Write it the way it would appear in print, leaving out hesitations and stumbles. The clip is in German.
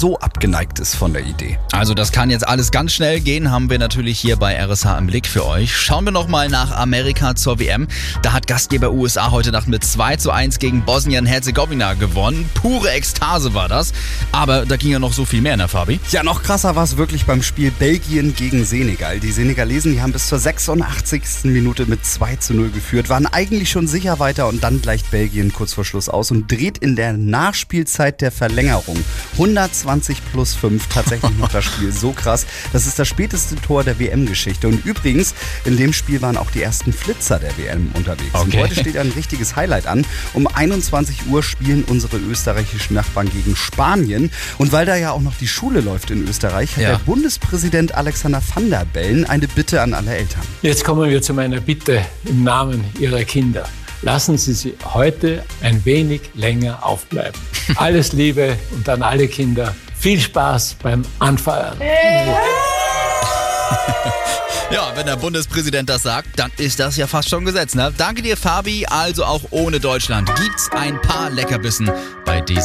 so abgeneigt ist von der Idee. Also das kann jetzt alles ganz schnell gehen, haben wir natürlich hier bei RSH im Blick für euch. Schauen wir nochmal nach Amerika zur WM. Da hat Gastgeber USA heute Nacht mit 2:1 gegen Bosnien-Herzegowina gewonnen. Pure Ekstase war das. Aber da ging ja noch so viel mehr, ne Fabi? Ja, noch krasser war es wirklich beim Spiel Belgien gegen Senegal. Die Senegalesen, die haben bis zur 86. Minute mit 2:0 geführt, waren eigentlich schon sicher weiter und dann gleicht Belgien kurz vor Schluss aus und dreht in der Nachspielzeit der Verlängerung 120+5 tatsächlich noch das Spiel. So krass. Das ist das späteste Tor der WM-Geschichte. Und übrigens, in dem Spiel waren auch die ersten Flitzer der WM unterwegs. Okay. Und heute steht ein richtiges Highlight an. Um 21 Uhr spielen unsere österreichischen Nachbarn gegen Spanien. Und weil da ja auch noch die Schule läuft in Österreich, hat der Bundespräsident Alexander Van der Bellen eine Bitte an alle Eltern. Jetzt kommen wir zu meiner Bitte im Namen Ihrer Kinder. Lassen Sie sie heute ein wenig länger aufbleiben. Alles Liebe und an alle Kinder. Viel Spaß beim Anfeuern. Ja, wenn der Bundespräsident das sagt, dann ist das ja fast schon Gesetz, ne? Danke dir, Fabi. Also auch ohne Deutschland gibt's ein paar Leckerbissen bei diesem